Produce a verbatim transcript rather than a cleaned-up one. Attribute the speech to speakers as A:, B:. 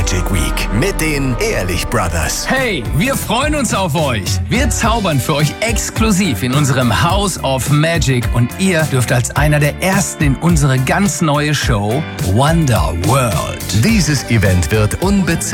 A: Magic Week mit den Ehrlich Brothers.
B: Hey, wir freuen uns auf euch. Wir zaubern für euch exklusiv in unserem House of Magic und ihr dürft als einer der ersten in unsere ganz neue Show Wonder World.
A: Dieses Event wird unbezahlt